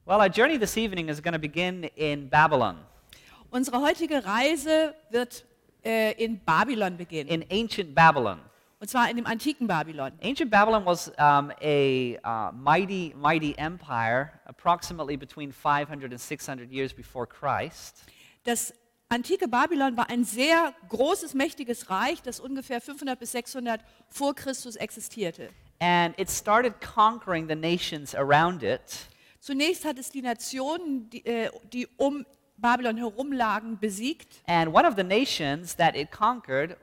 Well, our journey this evening is going to begin in Babylon, Unsere heutige Reise wird in Babylon beginnen. in ancient Babylon. Und zwar in dem antiken Babylon. Ancient Babylon was a mighty empire, approximately between 500 and 600 years before Christ. Das antike Babylon war ein sehr großes, mächtiges Reich, das ungefähr 500 bis 600 vor Christus existierte. And it started conquering the nations around it. Zunächst hat es die Nationen, die um Babylon herumlagen, besiegt. And one of the nations that it conquered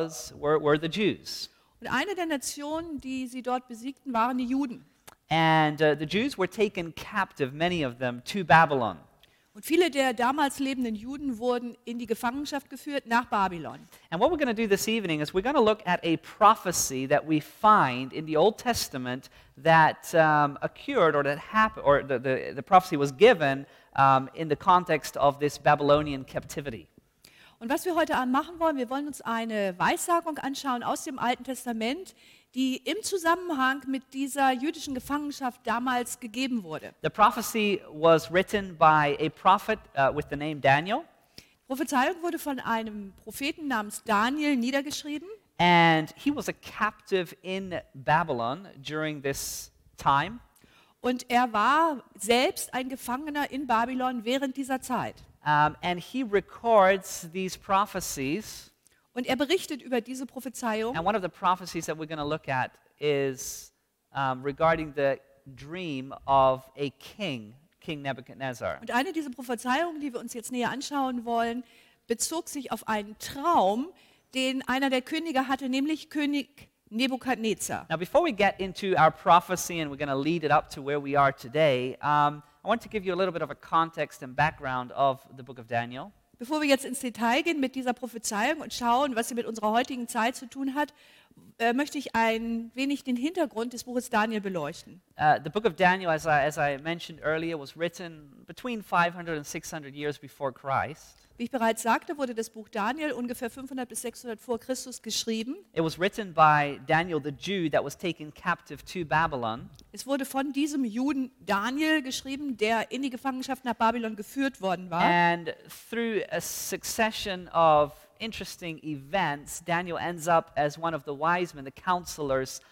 were the Jews. Und eine der Nationen, die sie dort besiegten, waren die Juden. And the Jews were taken captive, many of them, to Babylon. Und viele der damals lebenden Juden wurden in die Gefangenschaft geführt nach Babylon. And what we're going to do this evening is we're going to look at a prophecy that we find in the Old Testament that occurred, or that happened, or the prophecy was given in the context of this Babylonian captivity. Und was wir heute Abend machen wollen, wir wollen uns eine Weissagung anschauen aus dem Alten Testament, die im Zusammenhang mit dieser jüdischen Gefangenschaft damals gegeben wurde. The prophecy was written by a prophet with the name Daniel, Die Prophezeiung wurde von einem Propheten namens Daniel niedergeschrieben. and he was a captive in Babylon during this time. Und er war selbst ein Gefangener in Babylon während dieser Zeit. And he records these prophecies. Und er berichtet über diese Prophezeiung. And one of the prophecies that we're going to look at is regarding the dream of a king, King Nebuchadnezzar. Und eine dieser Prophezeiungen, die wir uns jetzt näher anschauen wollen, bezog sich auf einen Traum, den einer der Könige hatte, nämlich König Nebukadnezar. Now, before we get into our prophecy and we're going to lead it up to where we are today, I want to give you a little bit of a context and background of the book of Daniel. Bevor wir jetzt ins Detail gehen mit dieser Prophezeiung und schauen, was sie mit unserer heutigen Zeit zu tun hat, möchte ich ein wenig den Hintergrund des Buches Daniel beleuchten. The book of Daniel, as I mentioned earlier, was written between 500 and 600 years before Christ. Wie ich bereits sagte, wurde das Buch Daniel ungefähr 500 bis 600 vor Christus geschrieben. It was written by Daniel the Jew that was taken captive to Babylon. Es wurde von diesem Juden Daniel geschrieben, der in die Gefangenschaft nach Babylon geführt worden war. And through a succession of interesting events, Daniel ends up as one of the wise men, the counselors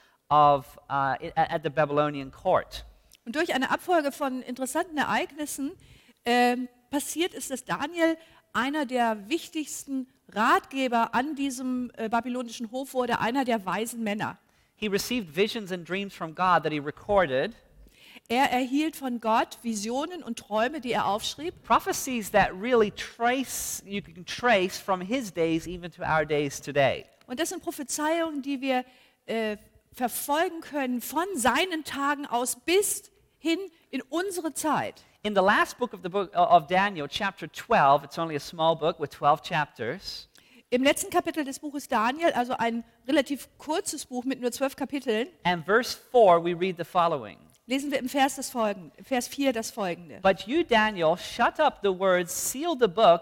at the Babylonian court. Und durch eine Abfolge von interessanten Ereignissen passiert ist, dass Daniel einer der wichtigsten Ratgeber an diesem babylonischen Hof wurde, einer der weisen Männer. He received visions and dreams from God that he recorded, Er erhielt von Gott Visionen und Träume, die er aufschrieb. prophecies that really you can trace from his days even to our days today. Und das sind Prophezeiungen, die wir verfolgen können von seinen Tagen aus bis hin in unsere Zeit. In the last book of Daniel, chapter 12, it's only a small book with 12 chapters. Im letzten Kapitel des Buches Daniel, also ein relativ kurzes Buch mit nur 12 Kapiteln, And verse 4, we read the following. lesen wir im Vers 4 das Folgende. But you, Daniel, shut up the words, seal the book